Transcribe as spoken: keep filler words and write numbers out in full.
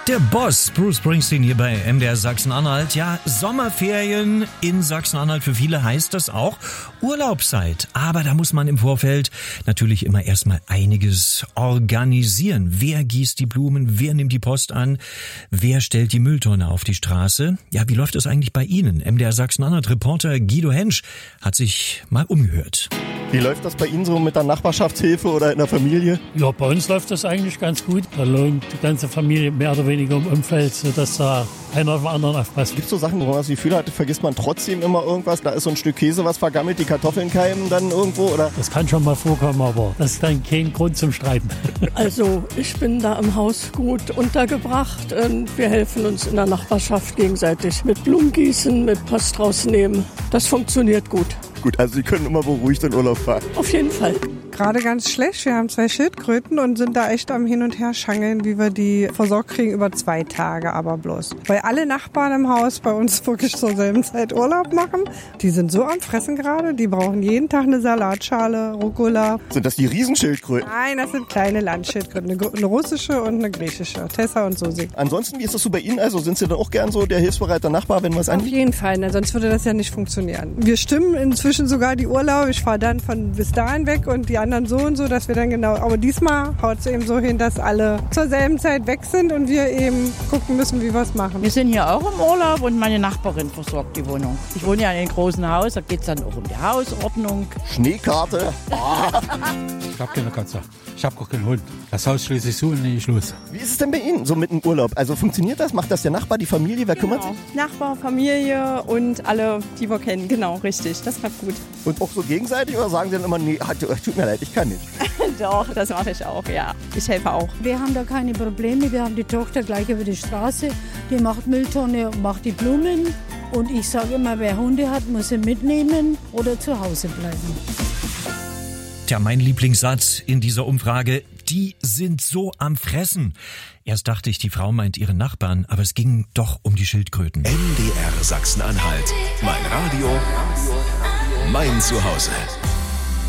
Der Boss, Bruce Springsteen hier bei M D R Sachsen-Anhalt. Ja, Sommerferien in Sachsen-Anhalt für viele heißt das auch Urlaubszeit. Aber da muss man im Vorfeld natürlich immer erstmal einiges organisieren. Wer gießt die Blumen? Wer nimmt die Post an? Wer stellt die Mülltonne auf die Straße? Ja, wie läuft es eigentlich bei Ihnen? M D R Sachsen-Anhalt-Reporter Guido Hensch hat sich mal umgehört. Wie läuft das bei Ihnen so mit der Nachbarschaftshilfe oder in der Familie? Ja, bei uns läuft das eigentlich ganz gut. Da lohnt die ganze Familie mehr oder weniger im Umfeld, sodass da einer auf den anderen aufpasst. Gibt es so Sachen, wo man das Gefühl hat, vergisst man trotzdem immer irgendwas? Da ist so ein Stück Käse, was vergammelt, die Kartoffeln keimen dann irgendwo, oder? Das kann schon mal vorkommen, aber das ist dann kein Grund zum Streiten. Also ich bin da im Haus gut untergebracht und wir helfen uns in der Nachbarschaft gegenseitig mit Blumengießen, mit Post rausnehmen. Das funktioniert gut. Gut, also Sie können immer beruhigt in Urlaub fahren. Auf jeden Fall. Gerade ganz schlecht. Wir haben zwei Schildkröten und sind da echt am Hin- und Her-Schangeln, wie wir die versorgt kriegen über zwei Tage aber bloß. Weil alle Nachbarn im Haus bei uns wirklich zur selben Zeit Urlaub machen. Die sind so am Fressen gerade, die brauchen jeden Tag eine Salatschale, Rucola. Sind das die Riesenschildkröten? Nein, das sind kleine Landschildkröten, eine, eine russische und eine griechische. Tessa und Susi. Ansonsten, wie ist das so bei Ihnen? Also sind Sie dann auch gern so der hilfsbereite Nachbar, wenn was anliegt? Auf jeden Fall, ne? Sonst würde das ja nicht funktionieren. Wir stimmen inzwischen sogar die Urlaube. Ich fahre dann von bis dahin weg und die anderen so und so, dass wir dann genau, aber diesmal haut es eben so hin, dass alle zur selben Zeit weg sind und wir eben gucken müssen, wie wir es machen. Wir sind hier auch im Urlaub und meine Nachbarin versorgt die Wohnung. Ich wohne ja in einem großen Haus, da geht es dann auch um die Hausordnung. Schneekarte. Ich habe keine Katze. Ich habe auch keinen Hund. Das Haus schließe ich zu und lege ich los. Wie ist es denn bei Ihnen so mit dem Urlaub? Also funktioniert das? Macht das der Nachbar, die Familie? Wer genau. kümmert sich? Nachbar, Familie und alle, die wir kennen. Genau, richtig. Das war gut. Und auch so gegenseitig oder sagen Sie dann immer, nee, tut mir leid, ich kann nicht? Doch, das mache ich auch, ja. Ich helfe auch. Wir haben da keine Probleme. Wir haben die Tochter gleich über die Straße. Die macht Mülltonne und macht die Blumen. Und ich sage immer, wer Hunde hat, muss sie mitnehmen oder zu Hause bleiben. Tja, mein Lieblingssatz in dieser Umfrage: Die sind so am Fressen. Erst dachte ich, die Frau meint ihren Nachbarn, aber es ging doch um die Schildkröten. M D R Sachsen-Anhalt. Mein Radio, mein Zuhause.